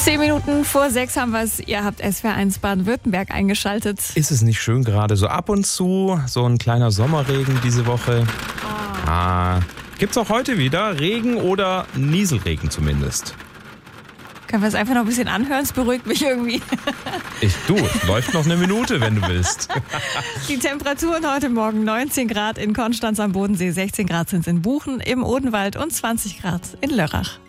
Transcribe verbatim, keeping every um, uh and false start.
Zehn Minuten vor sechs haben wir es. Ihr habt S W R eins Baden-Württemberg eingeschaltet. Ist es nicht schön gerade so ab und zu? So ein kleiner Sommerregen diese Woche. Oh. Ah, gibt's auch heute wieder Regen oder Nieselregen zumindest? Können wir es einfach noch ein bisschen anhören? Es beruhigt mich irgendwie. Ich, du, es läuft noch eine Minute, wenn du willst. Die Temperaturen heute Morgen neunzehn Grad in Konstanz am Bodensee, sechzehn Grad sind es in Buchen, im Odenwald und zwanzig Grad in Lörrach.